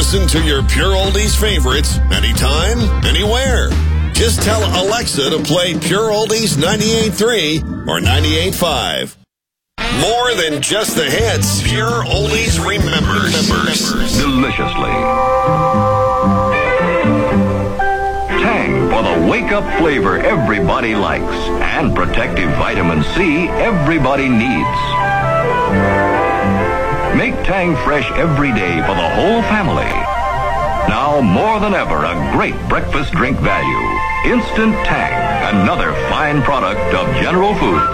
Listen to your Pure Oldies favorites anytime, anywhere. Just tell Alexa to play Pure Oldies 98.3 or 98.5. More than just the hits, Pure Oldies remembers. Deliciously. Tang for the wake-up flavor everybody likes and protective vitamin C everybody needs. Make Tang fresh every day for the whole family. Now more than ever, a great breakfast drink value. Instant Tang, another fine product of General Foods.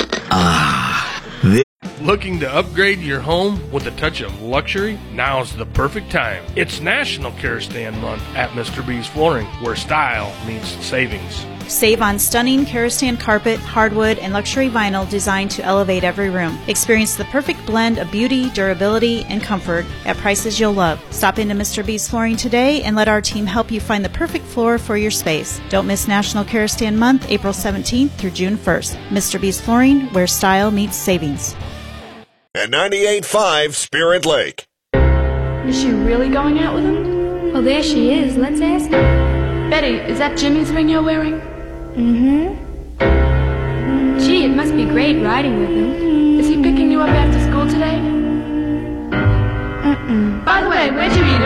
Looking to upgrade your home with a touch of luxury? Now's the perfect time. It's National Kerosene Month at Mr. B's Flooring, where style meets savings. Save on stunning Kerosene carpet, hardwood, and luxury vinyl designed to elevate every room. Experience the perfect blend of beauty, durability, and comfort at prices you'll love. Stop into Mr. B's Flooring today and let our team help you find the perfect floor for your space. Don't miss National Kerosene Month, April 17th through June 1st. Mr. B's Flooring, where style meets savings. At 98.5 Spirit Lake. Is she really going out with him? Well, there she is. Let's ask her. Betty, is that Jimmy's ring you're wearing? Mm-hmm. Gee, it must be great riding with him. Is he picking you up after school today? Mm-mm. By the way, where'd you meet him?